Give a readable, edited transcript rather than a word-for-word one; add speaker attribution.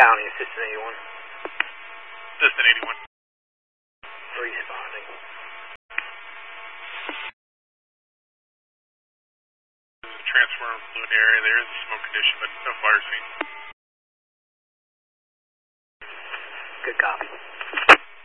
Speaker 1: County, Assistant 81.
Speaker 2: Assistant 81.
Speaker 1: Responding.
Speaker 2: There's a transformer blue in the area. There is a smoke condition, but no fire scene.